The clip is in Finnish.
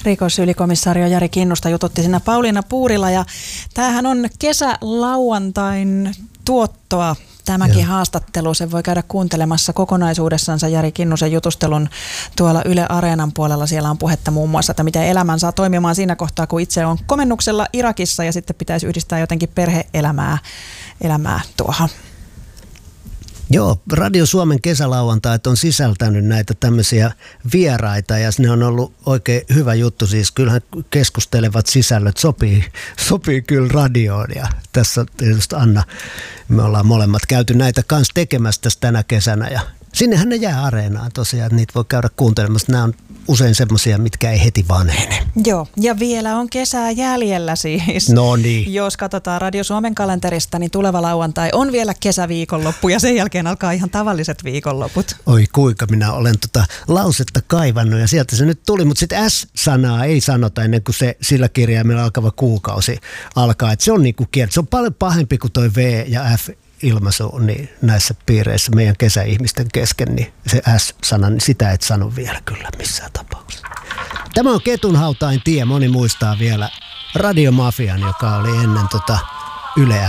Rikosylikomissario Jari Kinnusta jututti siinä Pauliina Puurila ja tämähän on kesälauantain tuottoa. Tämäkin haastattelu, sen voi käydä kuuntelemassa kokonaisuudessansa Jari Kinnusen jutustelun tuolla Yle Areenan puolella. Siellä on puhetta muun muassa, että miten elämän saa toimimaan siinä kohtaa, kun itse on komennuksella Irakissa ja sitten pitäisi yhdistää jotenkin perhe-elämää tuohon. Joo, Radio Suomen kesälauantait on sisältänyt näitä tämmöisiä vieraita ja ne on ollut oikein hyvä juttu. Siis kyllähän keskustelevat sisällöt sopii kyllä radioon ja tässä tietysti Anna, me ollaan molemmat käyty näitä kanssa tekemästä tänä kesänä ja sinnehän ne jää Areenaan tosiaan, että niitä voi käydä kuuntelemassa. Nämä on usein semmoisia, mitkä ei heti vanhene. Joo, ja vielä on kesää jäljellä siis. No niin. Jos katsotaan Radio Suomen kalenterista, niin tuleva lauantai on vielä kesäviikonloppu ja sen jälkeen alkaa ihan tavalliset viikonloput. Oi kuinka minä olen lausetta kaivannut ja sieltä se nyt tuli, mutta sitten S-sanaa ei sanota ennen kuin se sillä kirjaimella alkava kuukausi alkaa. Et se on niinku kieli. Se on paljon pahempi kuin toi V ja F ilmaisu niin näissä piireissä meidän kesäihmisten kesken, niin se S-sana, niin sitä et sano vielä kyllä missään tapauksessa. Tämä on Ketunhautain tie, moni muistaa vielä Radiomafian, joka oli ennen Yle